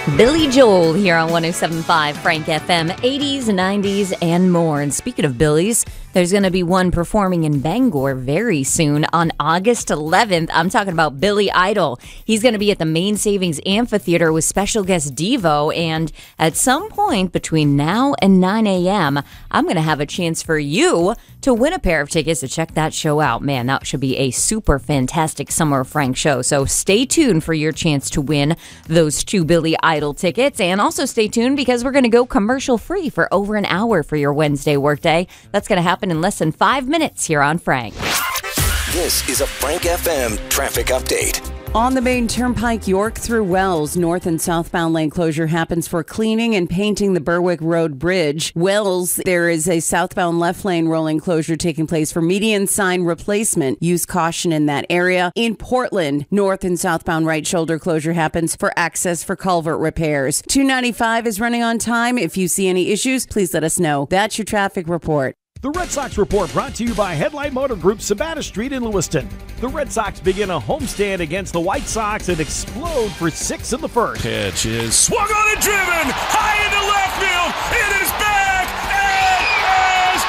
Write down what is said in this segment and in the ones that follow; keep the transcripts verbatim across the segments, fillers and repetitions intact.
Billy Joel here on one oh seven point five Frank F M, eighties, nineties, and more. And speaking of Billy's, there's going to be one performing in Bangor very soon on August eleventh. I'm talking about Billy Idol. He's going to be at the Main Savings Amphitheater with special guest Devo. And at some point between now and nine a.m., I'm going to have a chance for you to win a pair of tickets to check that show out. Man, that should be a super fantastic Summer of Frank show. So stay tuned for your chance to win those two Billy Idol tickets. And also stay tuned because we're going to go commercial free for over an hour for your Wednesday workday. That's going to happen in less than five minutes here on Frank. This is a Frank F M traffic update. On the main turnpike, York through Wells, north and southbound lane closure happens for cleaning and painting the Berwick Road Bridge. Wells, there is a southbound left lane rolling closure taking place for median sign replacement. Use caution in that area. In Portland, north and southbound right shoulder closure happens for access for culvert repairs. two ninety-five is running on time. If you see any issues, please let us know. That's your traffic report. The Red Sox Report brought to you by Headlight Motor Group, Savannah Street in Lewiston. The Red Sox begin a homestand against the White Sox and explode for six in the first. Pitch is swung on and driven high into left field. It is back. It is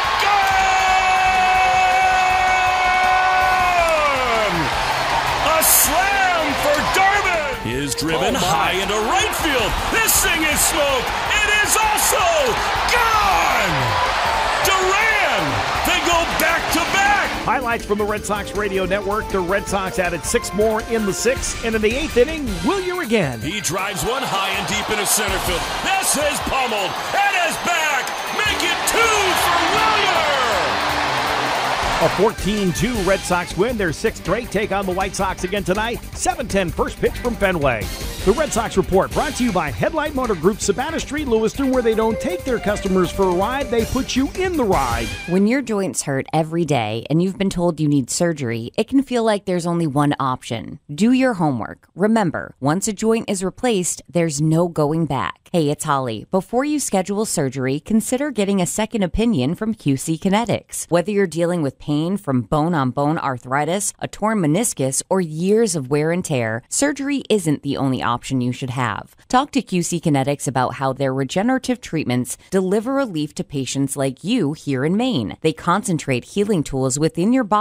gone. A slam for Darvin. Is driven oh high into right field. This thing is smoke. It is also gone. Duran, they go back to back. Highlights from the Red Sox radio network. The Red Sox added six more in the sixth, and in the eighth inning, Wilyer again. He drives one high and deep into center field. This is pummeled. It is back. Make it two for Wilyer. A fourteen two Red Sox win their sixth straight, take on the White Sox again tonight. seven ten first pitch from Fenway. The Red Sox Report brought to you by Headlight Motor Group, Savannah Street, Lewiston, where they don't take their customers for a ride, they put you in the ride. When your joints hurt every day and you've been told you need surgery, it can feel like there's only one option. Do your homework. Remember, once a joint is replaced, there's no going back. Hey, it's Holly. Before you schedule surgery, consider getting a second opinion from Q C Kinetics. Whether you're dealing with pain from bone-on-bone arthritis, a torn meniscus, or years of wear and tear, surgery isn't the only option you should have. Talk to Q C Kinetics about how their regenerative treatments deliver relief to patients like you here in Maine. They concentrate healing tools within your body